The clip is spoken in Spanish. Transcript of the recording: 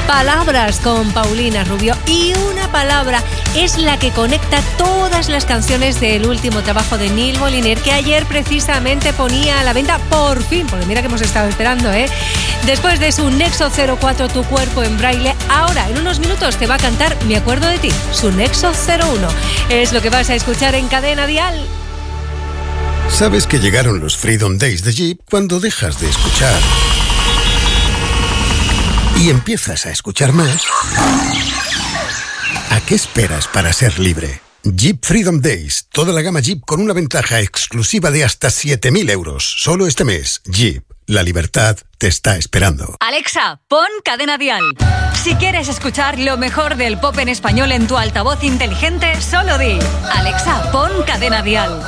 Palabras con Paulina Rubio. Y una palabra es la que conecta todas las canciones del último trabajo de Neil Moliner, que ayer precisamente ponía a la venta, por fin, porque mira que hemos estado esperando, después de su Nexo 04, Tu cuerpo en braille, ahora en unos minutos te va a cantar Me acuerdo de ti, su Nexo 01. Es lo que vas a escuchar en Cadena Dial. ¿Sabes que llegaron los Freedom Days de Jeep cuando dejas de escuchar y empiezas a escuchar más? ¿A qué esperas para ser libre? Jeep Freedom Days, toda la gama Jeep con una ventaja exclusiva de hasta 7.000 euros. Solo este mes, Jeep, la libertad te está esperando. Alexa, pon Cadena Dial. Si quieres escuchar lo mejor del pop en español en tu altavoz inteligente, solo di: Alexa, pon Cadena Dial.